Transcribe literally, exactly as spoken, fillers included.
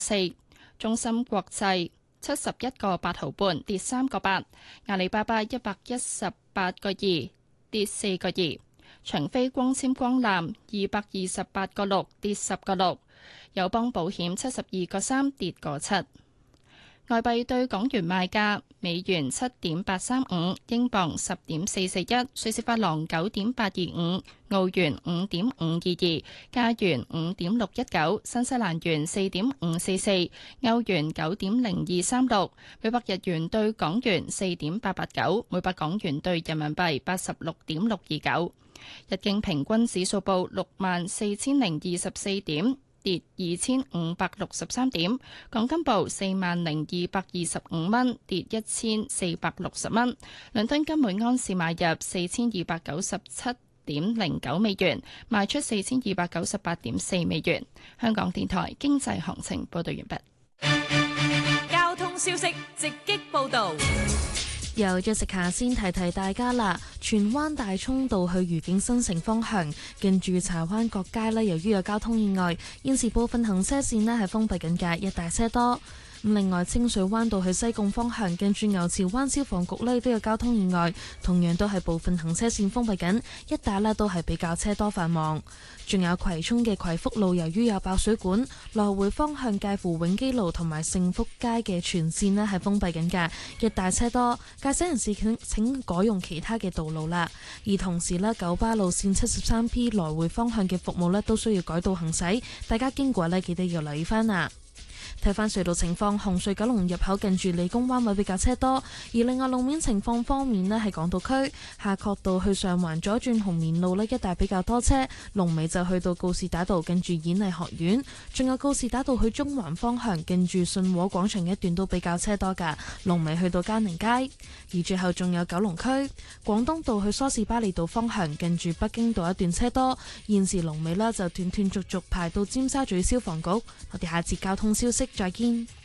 四。中芯國際七十一個八毫半，跌三個八。阿里巴巴一百一十八個二，跌四個二。長飛光纖光纜二百二十八個六，跌十個六。友邦保險七十二個三，跌個七。外幣對港元賣價：美元七點八三五，英鎊十點四四一，瑞士法郎九點八二五，澳元五點五二二，加元五點六一九，新西蘭元四點五四四，歐元九點零二三六，每百日元對港元四點八八九，每百港元對人民幣八十六點六二九。日經平均指數報六萬四千零二十四點，跌二千五百六十三點。港金報四萬零二百二十五蚊，跌一千四百六十蚊。倫敦金每安士買入四千二百九十七點零九美元，賣出四千二百九十八點四美元。香港電台經濟行情報道完畢。 交通消息直擊報道。 由咗食下先提提大家啦，荃灣大涌道去愉景新城方向，近住柴灣角街呢，由於有交通意外，現時部分行車線呢係封閉緊嘅，一帶車多。另外，清水灣道去西貢方向，近住牛池灣消防局呢都有交通意外，同樣都係部分行車線封閉緊，一帶呢都係比較車多繁忙。仲有葵涌嘅葵福路，由於有爆水管，來回方向介乎永基路同埋盛福街嘅全線呢係封閉緊嘅，一帶車多，駕駛人士請請改用其他嘅道路啦。而同時呢，九巴路線七十三 P 來回方向嘅服務呢都需要改道行駛，大家經過呢記得要留意翻啊。睇翻隧道情況，紅隧九龍入口近住理工灣位比較車多，而另外路面情況方面呢，係港島區夏慤道去上環左轉紅棉路呢一帶比較多車，龍尾就去到告士打道近住演藝學院，仲有告士打道去中環方向近住信和廣場一段都比較車多㗎，龍尾去到嘉寧街。而最後仲有九龍區廣東道去梳士巴利道方向近住北京道一段車多，現時龍尾呢就斷斷續續排到尖沙咀消防局。我哋下節交通消息再見。